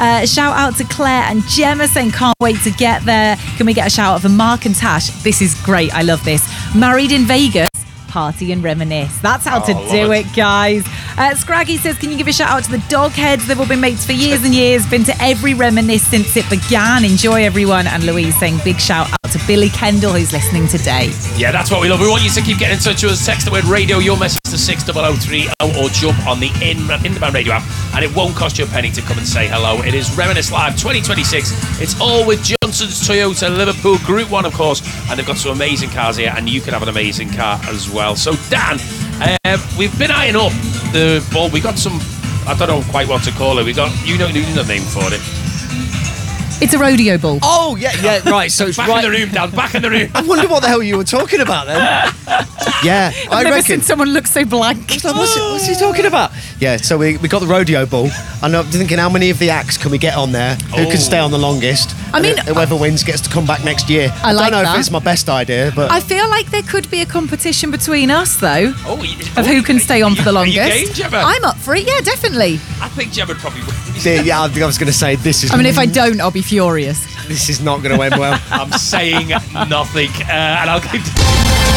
Shout out to Claire and Gemma saying can't wait to get there. Can we get a shout out for Mark and Tash? This is great. I love this. Married in Vegas. Party and reminisce. That's how to do it, guys. Scraggy says, can you give a shout out to the Dogheads? They've all been mates for years and years. Been to every reminisce since it began. Enjoy, everyone. And Louise saying, big shout out to Billy Kendall, who's listening today. Yeah, that's what we love. We want you to keep getting in touch with us. Text the word radio, your message to 60030 or jump on the In-Demand Radio app, and it won't cost you a penny to come and say hello. It is Reminisce Live 2026. It's all with Johnson's Toyota Liverpool Group 1, of course, and they've got some amazing cars here, and you can have an amazing car as well. So, Dan, we've been eyeing up the ball. We got some, I don't know quite what to call it. We got, you know the name for it. It's a rodeo ball. Oh, yeah, right. So it's back in the room, Dan. Back in the room. I wonder what the hell you were talking about then. Yeah, I've never seen someone look so blank. What's he talking about? Yeah, so we got the rodeo ball. I'm thinking, how many of the acts can we get on there? Who can stay on the longest? I mean, whoever wins gets to come back next year. I don't know that. if it's my best idea, but I feel like there could be a competition between us, though, of who can stay on for the longest. Are you game, Gemma? I'm up for it. Yeah, definitely. I think Gemma would probably win. Yeah, I was going to say this is. I mean, if I don't, I'll be furious. This is not going to end well. I'm saying nothing, and I'll keep.